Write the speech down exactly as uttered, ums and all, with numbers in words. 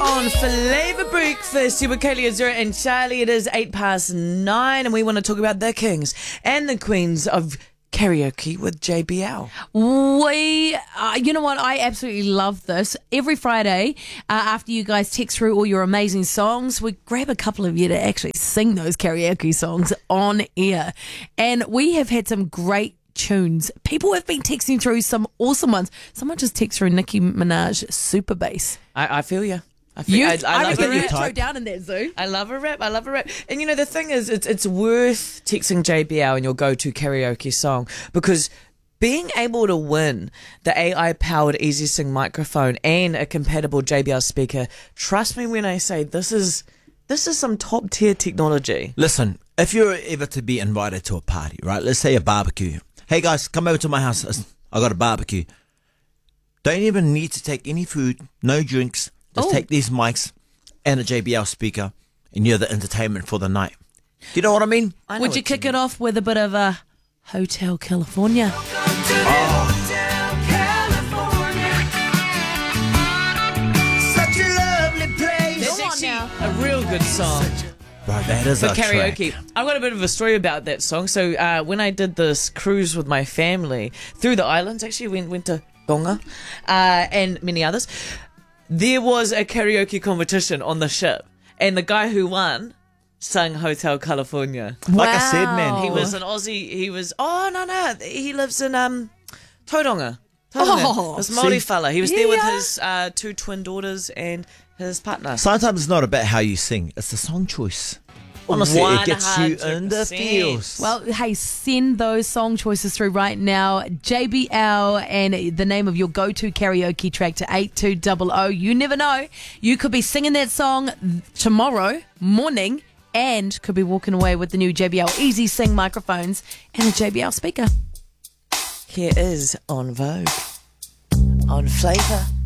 on Flavor Breakfast. You were Kaylee Azura and Charlie. It is eight past nine, and we want to talk about the kings and the queens of karaoke with J B L. We, uh, you know what? I absolutely love this. Every Friday, uh, after you guys text through all your amazing songs, we grab a couple of you to actually sing those karaoke songs on air. And we have had some great tunes. People have been texting through some awesome ones. Someone just texted through Nicki Minaj Super Bass. I, I feel you. I, feel, You, I, I, I love reckon a you rap. throw down in that zoo. I love a rap. I love a rap. And you know, the thing is, it's it's worth texting J B L and your go-to karaoke song, because being able to win the A I-powered Easy Sing microphone and a compatible J B L speaker, trust me when I say this is this is some top-tier technology. Listen, if you're ever to be invited to a party, right? Let's say a barbecue. Hey guys, come over to my house. I got a barbecue. Don't even need to take any food, no drinks. Just Oh. take these mics and a J B L speaker, and you're the entertainment for the night. You know what I mean? I know Would what you kick mean. it off with a bit of a Hotel California? Such a lovely place. That's Go on actually now. a real good song. Bro, that is For a karaoke. track. I've got a bit of a story about that song. So uh, when I did this cruise with my family through the islands, actually went, went to Tonga uh, and many others, there was a karaoke competition on the ship. And the guy who won sang Hotel California. Like I said, man, He was an Aussie. He was, oh, no, no. He lives in um, Tauranga. Tauranga. Oh. This Māori See? fella. He was there with Yeah. his uh, two twin daughters and his partner. Sometimes it's not about how you sing, it's the song choice. Honestly, it gets you in the one hundred percent. feels. Well, hey, send those song choices through right now. J B L and the name of your go-to karaoke track to eight two zero zero. You never know. You could be singing that song tomorrow morning and could be walking away with the new J B L Easy Sing microphones and a J B L speaker. Here is On Vogue on Flavor.